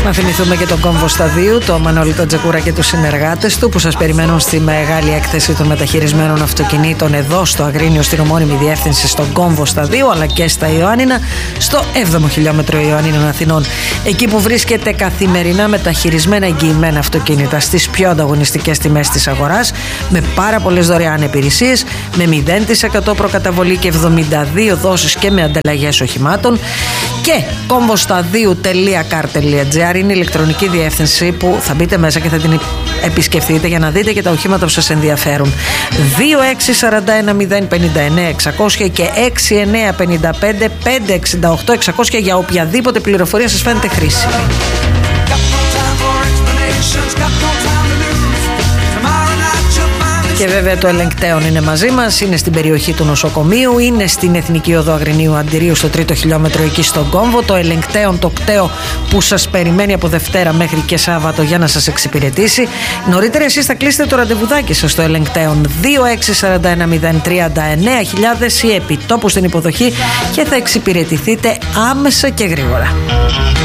Να θυμηθούμε και τον κόμβο σταδίου, το Μανώλη τον Τζεκούρα και τους συνεργάτες του που σας περιμένουν στη μεγάλη έκθεση των μεταχειρισμένων αυτοκινήτων εδώ στο Αγρίνιο, στην ομώνυμη διεύθυνση στον κόμβο σταδίου, αλλά και στα Ιωάννινα, στο 7ο χιλιόμετρο Ιωάννινων Αθηνών. Εκεί που βρίσκεται καθημερινά μεταχειρισμένα εγγυημένα αυτοκίνητα στις πιο ανταγωνιστικές τιμές της αγοράς, με πάρα πολλές δωρεάν υπηρεσίες, με 0% προκαταβολή και 72 δόσεις και με ανταλλαγές οχημάτων. Και comvostadiu.car.gr είναι η ηλεκτρονική διεύθυνση που θα μπείτε μέσα και θα την επισκεφτείτε για να δείτε και τα οχήματα που σας ενδιαφέρουν. 2641-059-600 και 6955-568-600 για οποιαδήποτε πληροφορία σας φαίνεται χρήσιμη. Και βέβαια το ελεγκτέον είναι μαζί μας, είναι στην περιοχή του νοσοκομείου, είναι στην Εθνική Οδό Αγρινίου Αντιρίου στο 3ο χιλιόμετρο εκεί στον κόμβο. Το ελεγκτέον, το κτέο που σας περιμένει από Δευτέρα μέχρι και Σάββατο για να σας εξυπηρετήσει. Νωρίτερα εσείς θα κλείσετε το ραντεβουδάκι σας στο ελεγκτέον 2641-039.000 ή επιτόπου στην υποδοχή και θα εξυπηρετηθείτε άμεσα και γρήγορα.